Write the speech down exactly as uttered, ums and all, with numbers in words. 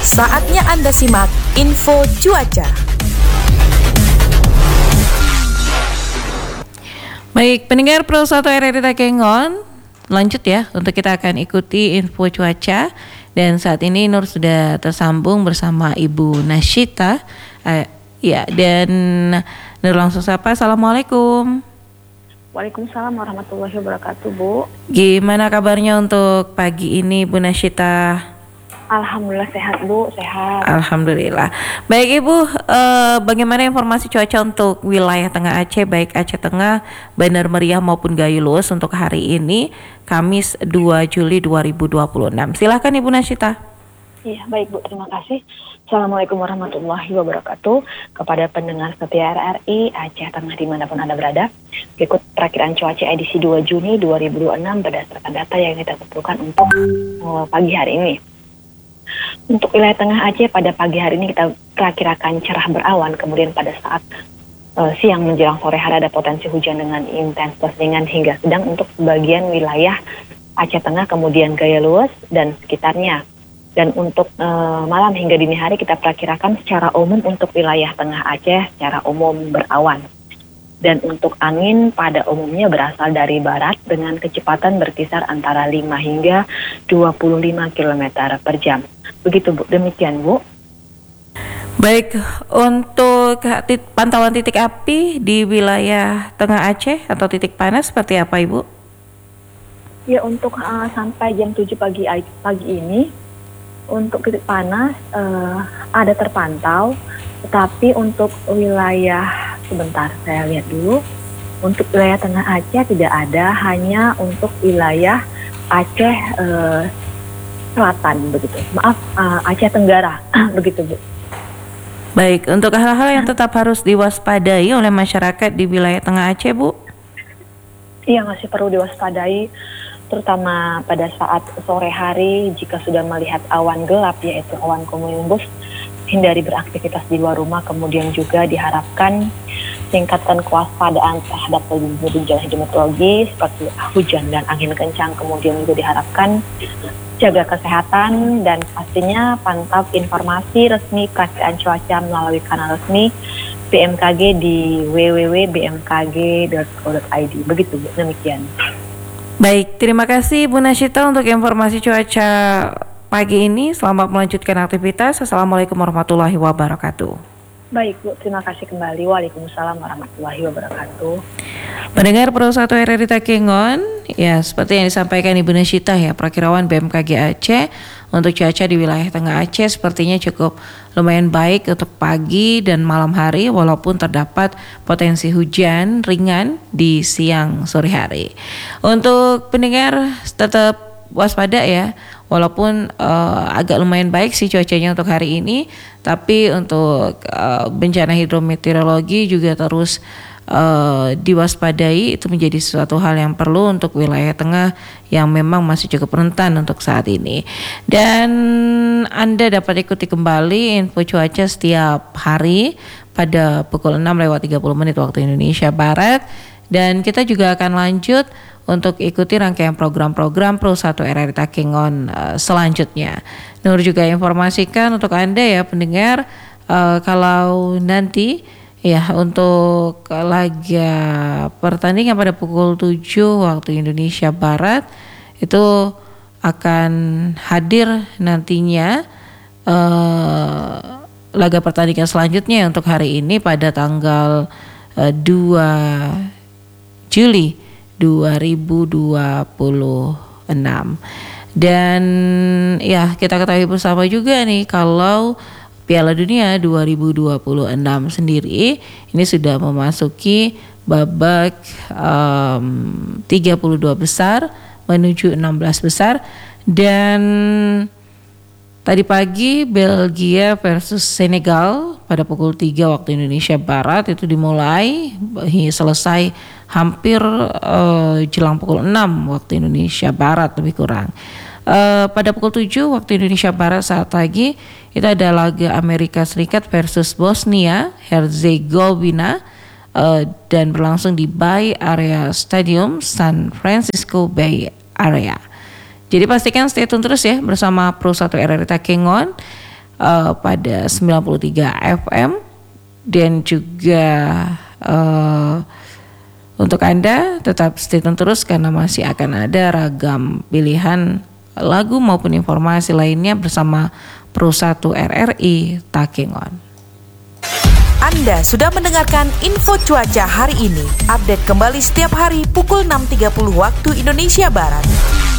Saatnya Anda simak info cuaca. Baik, pendengar Pro satu R R I Takengon, lanjut ya untuk kita akan ikuti info cuaca. Dan saat ini Nur sudah tersambung bersama Ibu Nasyita. Uh, ya, dan Nur langsung sapa. Assalamualaikum. Waalaikumsalam warahmatullahi wabarakatuh, Bu. Gimana kabarnya untuk pagi ini, Bu Nasyita? Alhamdulillah sehat, Bu, sehat. Alhamdulillah. Baik Ibu, eh, bagaimana informasi cuaca untuk wilayah Tengah Aceh, baik Aceh Tengah, Bandar Meriah maupun Gayo Luas untuk hari ini, Kamis dua Juli dua ribu dua puluh enam. Silakan Ibu Nasyita. Iya, baik Bu, terima kasih. Assalamualaikum warahmatullahi wabarakatuh. Kepada pendengar setia R R I Aceh Tengah dimanapun Anda berada, berikut perakiran cuaca edisi dua Juni dua ribu dua puluh enam berdasarkan data yang kita kumpulkan untuk uh, pagi hari ini. Untuk wilayah Tengah Aceh pada pagi hari ini kita perakirakan cerah berawan, kemudian pada saat uh, siang menjelang sore hari ada potensi hujan dengan intensitas ringan hingga sedang untuk sebagian wilayah Aceh Tengah, kemudian Gayo Luas dan sekitarnya. Dan untuk uh, malam hingga dini hari kita perakirakan secara umum untuk wilayah Tengah Aceh secara umum berawan. Dan untuk angin pada umumnya berasal dari barat dengan kecepatan berkisar antara lima hingga dua puluh lima kilometer per jam. Begitu Bu, demikian Bu. Baik, untuk tit- pantauan titik api di wilayah Tengah Aceh atau titik panas seperti apa Ibu? Ya, untuk uh, sampai jam tujuh pagi pagi ini untuk titik panas uh, ada terpantau, tetapi untuk wilayah, sebentar saya lihat dulu, untuk wilayah Tengah Aceh tidak ada, hanya untuk wilayah Aceh uh, Selatan begitu, maaf uh, Aceh Tenggara begitu Bu. Baik, untuk hal-hal yang tetap harus diwaspadai oleh masyarakat di wilayah Tengah Aceh Bu? Iya, masih perlu diwaspadai, terutama pada saat sore hari jika sudah melihat awan gelap yaitu awan cumulonimbus, hindari beraktivitas di luar rumah. Kemudian juga diharapkan tingkatkan kewaspadaan terhadap bencana hidrometeorologi seperti hujan dan angin kencang. Kemudian juga diharapkan jaga kesehatan dan pastinya pantau informasi resmi perakiraan cuaca melalui kanal resmi B M K G di w w w titik b m k g titik co titik i d. Begitu Bu, demikian. Baik, terima kasih Bu Nasyita untuk informasi cuaca pagi ini. Selamat melanjutkan aktivitas. Assalamualaikum warahmatullahi wabarakatuh. Baik Bu, terima kasih kembali. Waalaikumsalam warahmatullahi wabarakatuh. Pendengar Pro satu R R I Takengon, ya seperti yang disampaikan Ibu Nasyita ya, Prakirawan B M K G Aceh untuk cuaca di wilayah Tengah Aceh sepertinya cukup lumayan baik untuk pagi dan malam hari, walaupun terdapat potensi hujan ringan di siang sore hari. Untuk pendengar tetap waspada ya, walaupun uh, agak lumayan baik sih cuacanya untuk hari ini, tapi untuk uh, bencana hidrometeorologi juga terus Uh, diwaspadai. Itu menjadi sesuatu hal yang perlu untuk wilayah tengah yang memang masih cukup rentan untuk saat ini. Dan Anda dapat ikuti kembali info cuaca setiap hari pada pukul enam lewat tiga puluh menit waktu Indonesia Barat. Dan kita juga akan lanjut untuk ikuti rangkaian program-program Pro satu R R I Takengon uh, selanjutnya. Nur juga informasikan untuk Anda ya pendengar, uh, kalau nanti ya untuk laga pertandingan pada pukul tujuh waktu Indonesia Barat itu akan hadir nantinya uh, laga pertandingan selanjutnya untuk hari ini pada tanggal uh, dua Juli dua ribu dua puluh enam. Dan ya kita ketahui bersama juga nih kalau Piala Dunia dua ribu dua puluh enam sendiri ini sudah memasuki babak um, tiga puluh dua besar menuju enam belas besar. Dan tadi pagi Belgia versus Senegal pada pukul tiga waktu Indonesia Barat itu dimulai selesai hampir uh, jelang pukul enam waktu Indonesia Barat lebih kurang. Uh, pada pukul tujuh waktu Indonesia Barat saat pagi itu ada laga Amerika Serikat versus Bosnia Herzegovina uh, dan berlangsung di Bay Area Stadium San Francisco Bay Area. Jadi pastikan stay tune terus ya bersama Pro satu R R I Takengon. uh, pada sembilan puluh tiga F M dan juga uh, untuk Anda tetap stay tune terus karena masih akan ada ragam pilihan lagu maupun informasi lainnya bersama Pro satu R R I Takengon. Anda sudah mendengarkan info cuaca hari ini. Update kembali setiap hari pukul enam tiga puluh waktu Indonesia Barat.